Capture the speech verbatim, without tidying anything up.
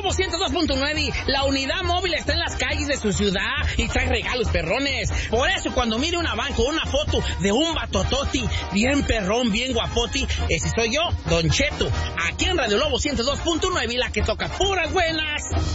Lobo ciento dos punto nueve, la unidad móvil está en las calles de su ciudad y trae regalos perrones. Por eso cuando mire una van con una foto de un batototi bien perrón, bien guapoti, ese soy yo, Don Cheto, aquí en Radio Lobo ciento dos punto nueve, la que toca puras buenas.